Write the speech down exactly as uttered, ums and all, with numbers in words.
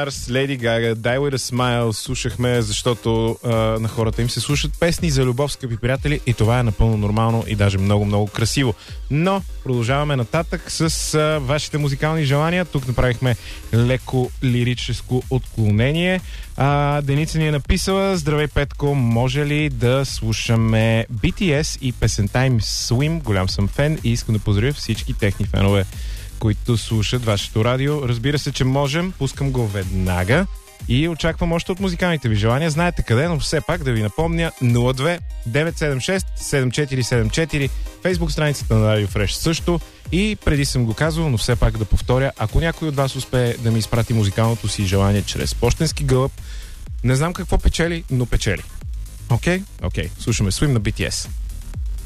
Stars, Lady Gaga, Die With A Smile слушахме, защото а, на хората им се слушат песни за любов, скъпи приятели, и това е напълно нормално и даже много-много красиво. Но продължаваме нататък с а, вашите музикални желания. Тук направихме леко лирическо отклонение. А, Деница ни е написала: здравей, Петко, може ли да слушаме Би Ти Ес и песента им Swim? Голям съм фен и искам да поздравя всички техни фенове, които слушат вашето радио. Разбира се, че можем. Пускам го веднага и очаквам още от музикалните ви желания. Знаете къде, но все пак да ви напомня: нула две девет седем шест седем четири седем четири, фейсбук страницата на Radio Fresh също. И преди съм го казвал, но все пак да повторя: ако някой от вас успее да ми изпрати музикалното си желание чрез пощенски гълъб, не знам какво печели, но печели. Окей? Okay? Окей. Okay. Слушаме Swim на Би Ти Ес.